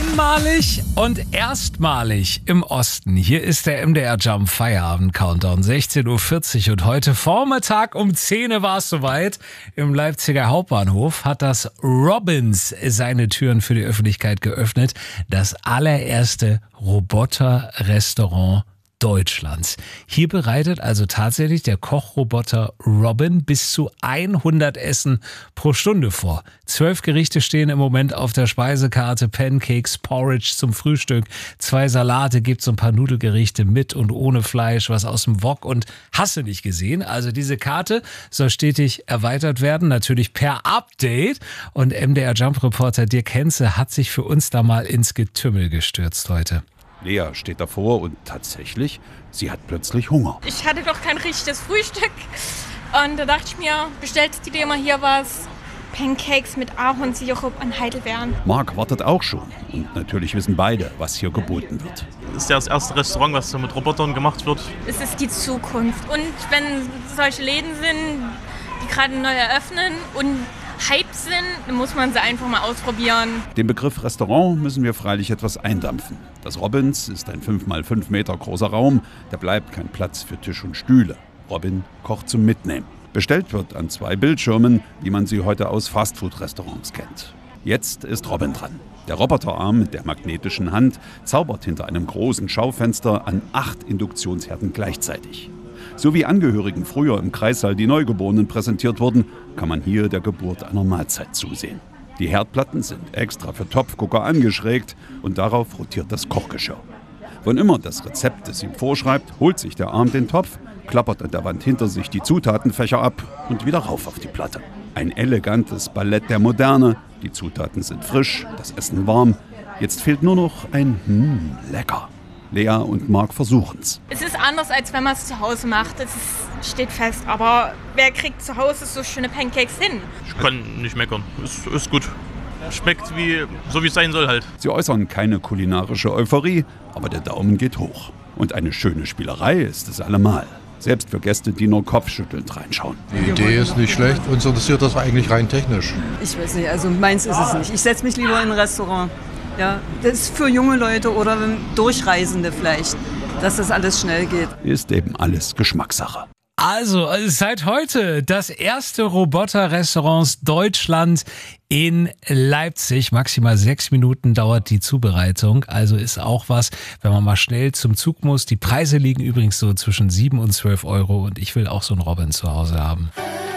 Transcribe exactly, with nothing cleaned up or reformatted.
Einmalig und erstmalig im Osten. Hier ist der M D R Jump Feierabend Countdown, sechzehn Uhr vierzig und heute Vormittag um zehn Uhr war es soweit. Im Leipziger Hauptbahnhof hat das Robins seine Türen für die Öffentlichkeit geöffnet. Das allererste Roboter-Restaurant Deutschlands. Hier bereitet also tatsächlich der Kochroboter Robin bis zu hundert Essen pro Stunde vor. Zwölf Gerichte stehen im Moment auf der Speisekarte. Pancakes, Porridge zum Frühstück, zwei Salate, gibt's ein paar Nudelgerichte mit und ohne Fleisch, was aus dem Wok und hast du nicht gesehen. Also diese Karte soll stetig erweitert werden, natürlich per Update. Und M D R Jump Reporter Dirk Henze hat sich für uns da mal ins Getümmel gestürzt heute. Lea steht davor und tatsächlich, sie hat plötzlich Hunger. Ich hatte doch kein richtiges Frühstück und da dachte ich mir, bestellst du dir mal hier was? Pancakes mit Ahornsirup und Heidelbeeren. Marc wartet auch schon und natürlich wissen beide, was hier geboten wird. Das ist ja das erste Restaurant, was so mit Robotern gemacht wird. Es ist die Zukunft und wenn solche Läden sind, die gerade neu eröffnen und Hype sind, dann muss man sie einfach mal ausprobieren. Den Begriff Restaurant müssen wir freilich etwas eindampfen. Das Robins ist ein fünf mal fünf Meter großer Raum, da bleibt kein Platz für Tisch und Stühle. Robin kocht zum Mitnehmen. Bestellt wird an zwei Bildschirmen, wie man sie heute aus Fastfood-Restaurants kennt. Jetzt ist Robin dran. Der Roboterarm mit der magnetischen Hand zaubert hinter einem großen Schaufenster an acht Induktionsherden gleichzeitig. So wie Angehörigen früher im Kreissaal die Neugeborenen präsentiert wurden, kann man hier der Geburt einer Mahlzeit zusehen. Die Herdplatten sind extra für Topfgucker angeschrägt und darauf rotiert das Kochgeschirr. Wann immer das Rezept es ihm vorschreibt, holt sich der Arm den Topf, klappert an der Wand hinter sich die Zutatenfächer ab und wieder rauf auf die Platte. Ein elegantes Ballett der Moderne, die Zutaten sind frisch, das Essen warm. Jetzt fehlt nur noch ein hm, lecker. Lea und Marc versuchen's. Es ist anders, als wenn man es zu Hause macht. Es ist, steht fest. Aber wer kriegt zu Hause so schöne Pancakes hin? Ich kann nicht meckern. Ist, ist gut. Schmeckt wie, so wie es sein soll halt. Sie äußern keine kulinarische Euphorie, aber der Daumen geht hoch. Und eine schöne Spielerei ist es allemal. Selbst für Gäste, die nur kopfschüttelnd reinschauen. Die Idee ist nicht schlecht. Uns interessiert das eigentlich rein technisch. Ich weiß nicht, also meins ist es nicht. Ich setze mich lieber in ein Restaurant. Ja, das ist für junge Leute oder Durchreisende vielleicht, dass das alles schnell geht. Ist eben alles Geschmackssache. Also, seit heute das erste Roboter-Restaurant Deutschland in Leipzig. Maximal sechs Minuten dauert die Zubereitung. Also ist auch was, wenn man mal schnell zum Zug muss. Die Preise liegen übrigens so zwischen sieben und zwölf Euro und ich will auch so einen Robin zu Hause haben.